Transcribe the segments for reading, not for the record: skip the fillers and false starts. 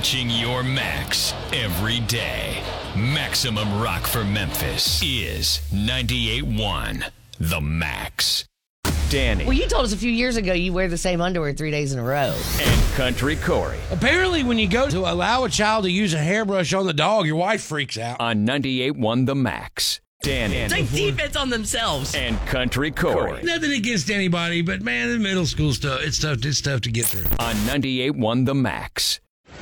Reaching your max every day. Maximum Rock for Memphis is 98.1 The Max. Danny. Well, you told us a few years ago you wear the same underwear 3 days in a row. And Country Corey. Apparently, when you go to allow a child to use a hairbrush on the dog, your wife freaks out. On 98.1 The Max. Danny. Take defense on themselves. And Country Corey. Nothing against anybody, but man, the middle school stuff, it's tough to get through. On 98.1 The Max.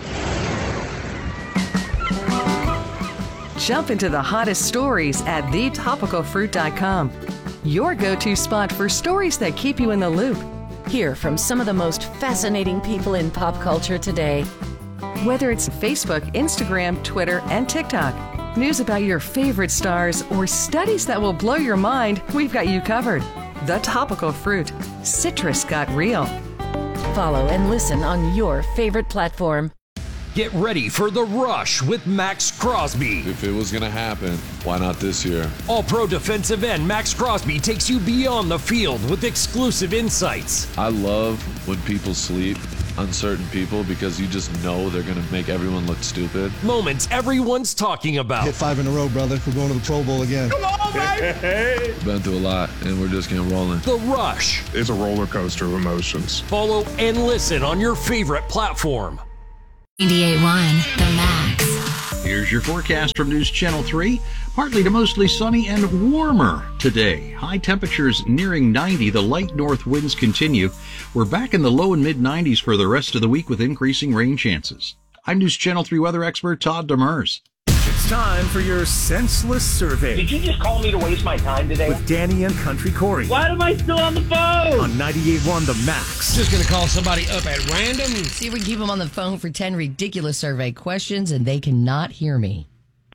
Jump into the hottest stories at thetopicalfruit.com. Your go-to spot for stories that keep you in the loop. Hear from some of the most fascinating people in pop culture today. Whether it's Facebook, Instagram, Twitter, and TikTok, news about your favorite stars, or studies that will blow your mind, we've got you covered. The Topical Fruit. Citrus got real. Follow and listen on your favorite platform. Get ready for The Rush with Max Crosby. If it was going to happen, why not this year? All-pro defensive end Max Crosby takes you beyond the field with exclusive insights. I love when people sleep on certain people because you just know they're going to make everyone look stupid. Moments everyone's talking about. Hit 5 in a row, brother. We're going to the Pro Bowl again. Come on, baby! Been through a lot, and we're just getting rolling. The Rush. It's a roller coaster of emotions. Follow and listen on your favorite platform. 98.1 The Max. Here's your forecast from News Channel 3. Partly to mostly sunny and warmer today. High temperatures nearing 90. The light north winds continue. We're back in the low and mid 90s for the rest of the week with increasing rain chances. I'm News Channel 3 weather expert Todd Demers. It's time for your senseless survey. Did you just call me to waste my time today? With Danny and Country Corey. Why am I still on the phone? On 98.1 The Max. Just going to call somebody up at random. See if we can keep them on the phone for 10 ridiculous survey questions, and they cannot hear me.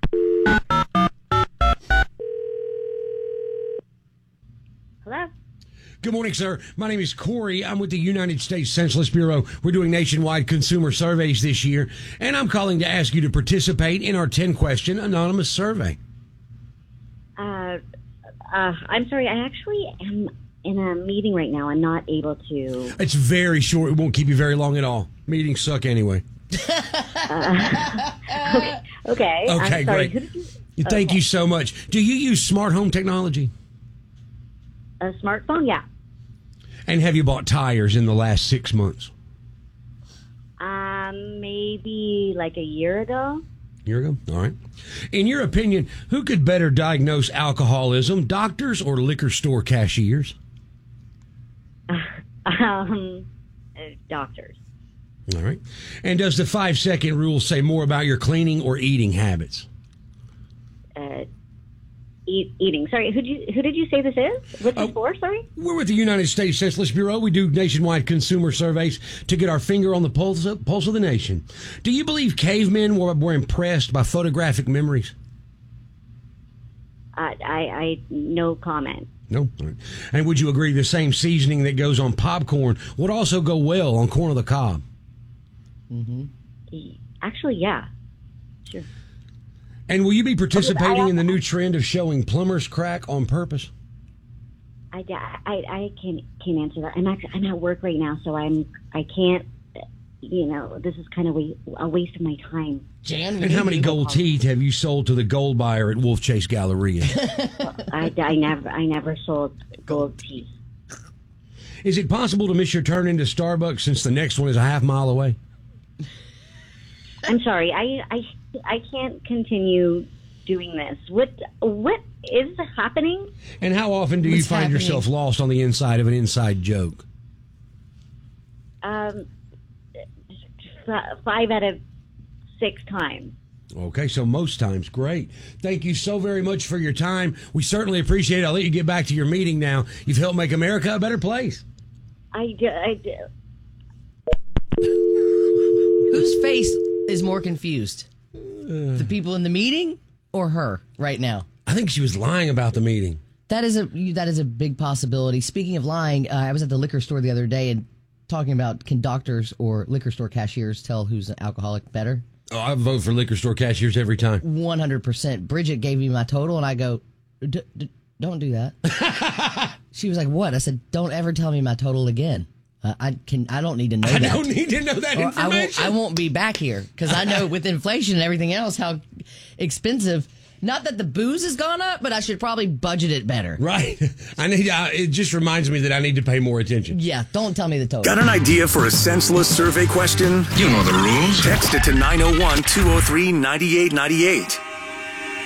Hello? Good morning, sir. My name is Corey. I'm with the United States Census Bureau. We're doing nationwide consumer surveys this year, and I'm calling to ask you to participate in our 10-question anonymous survey. I'm sorry. I actually am in a meeting right now. I'm not able to... It's very short. It won't keep you very long at all. Meetings suck anyway. Okay. I'm sorry. Great. Thank you so much. Do you use smart home technology? A smartphone? Yeah. And have you bought tires in the last 6 months? Maybe like a year ago. Year ago? All right. In your opinion, who could better diagnose alcoholism, doctors or liquor store cashiers? Doctors. All right. And does the 5-second rule say more about your cleaning or eating habits? Eating. Sorry, who did you say this is? What's this for? Sorry? We're with the United States Census Bureau. We do nationwide consumer surveys to get our finger on the pulse of the nation. Do you believe cavemen were impressed by photographic memories? I no comment. No? All right. And would you agree the same seasoning that goes on popcorn would also go well on corn on the cob? Mm-hmm. Actually, yeah. Sure. And will you be participating in the new trend of showing plumbers crack on purpose? I can't answer that. I'm at work right now, so I can't. This is kind of a waste of my time. Jan, and how many gold teeth have you sold to the gold buyer at Wolf Chase Galleria? I never sold gold teeth. Is it possible to miss your turn into Starbucks since the next one is a half mile away? I'm sorry. I can't continue doing this. What is happening? And how often do you find yourself lost on the inside of an inside joke? 5 out of 6 times. Okay, so most times. Great. Thank you so very much for your time. We certainly appreciate it. I'll let you get back to your meeting now. You've helped make America a better place. I do. Whose face is more confused? The people in the meeting or her right now? I think she was lying about the meeting. That is a big possibility. Speaking of lying, I was at the liquor store the other day and talking about, can doctors or liquor store cashiers tell who's an alcoholic better? Oh, I vote for liquor store cashiers every time. 100%. Bridget gave me my total, and I go, don't do that. She was like, what? I said, don't ever tell me my total again. I don't need to know I that. don't need to know that Or information. I won't be back here because I know with inflation and everything else how expensive. Not that the booze has gone up, but I should probably budget it better. Right. It just reminds me that I need to pay more attention. Yeah, don't tell me the total. Got an idea for a senseless survey question? You know the rules. Text it to 901-203-9898.